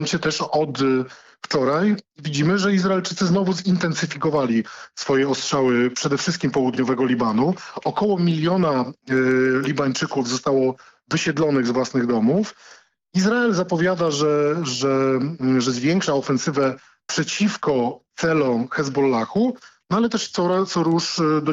też od wczoraj widzimy, że Izraelczycy znowu zintensyfikowali swoje ostrzały przede wszystkim południowego Libanu. Około 1 miliona Libańczyków zostało wysiedlonych z własnych domów. Izrael zapowiada, że zwiększa ofensywę przeciwko celom Hezbollahu, no ale też co rusz